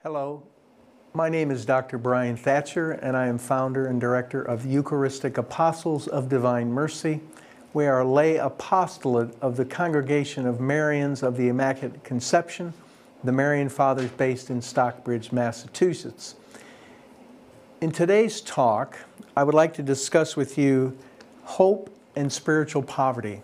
Hello, my name is Dr. Brian Thatcher, and I am founder and director of the Eucharistic Apostles of Divine Mercy. We are a lay apostolate of the Congregation of Marians of the Immaculate Conception, the Marian Fathers based in Stockbridge, Massachusetts. In today's talk, I would like to discuss with you hope and spiritual poverty.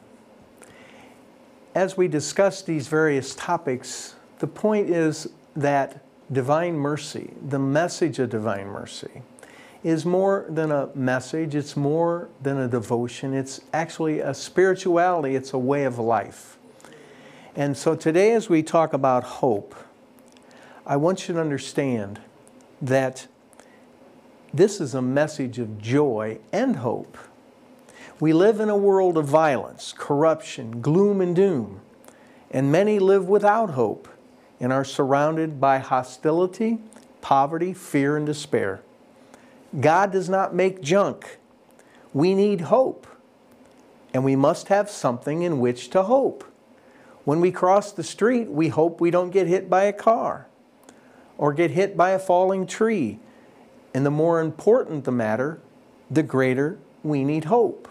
As we discuss these various topics, the point is that divine mercy, the message of divine mercy, is more than a message, it's more than a devotion, it's actually a spirituality, it's a way of life. And so today as we talk about hope, I want you to understand that this is a message of joy and hope. We live in a world of violence, corruption, gloom and doom, and many live without hope and are surrounded by hostility, poverty, fear, and despair. God does not make junk. We need hope, and we must have something in which to hope. When we cross the street, we hope we don't get hit by a car or get hit by a falling tree. And the more important the matter, the greater we need hope.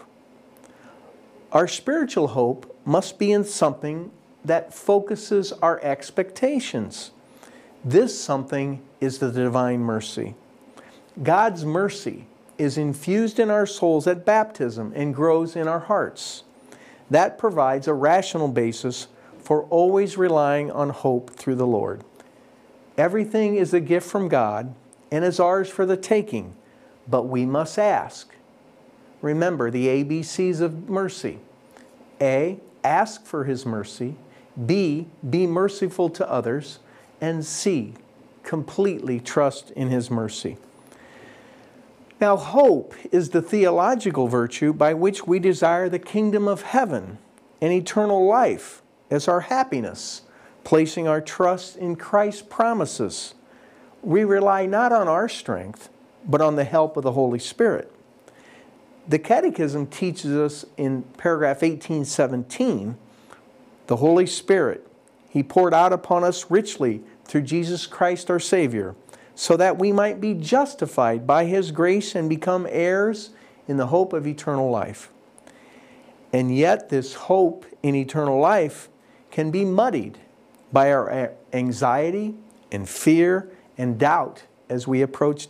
Our spiritual hope must be in something that focuses our expectations. This something is the divine mercy. God's mercy is infused in our souls at baptism and grows in our hearts. That provides a rational basis for always relying on hope through the Lord. Everything is a gift from God and is ours for the taking, but we must ask. Remember the ABCs of mercy. A, ask for His mercy. B, be merciful to others. And C, completely trust in His mercy. Now, hope is the theological virtue by which we desire the kingdom of heaven and eternal life as our happiness, placing our trust in Christ's promises. We rely not on our strength, but on the help of the Holy Spirit. The Catechism teaches us in paragraph 1817, the Holy Spirit, He poured out upon us richly through Jesus Christ our Savior, so that we might be justified by His grace and become heirs in the hope of eternal life. And yet this hope in eternal life can be muddied by our anxiety and fear and doubt as we approach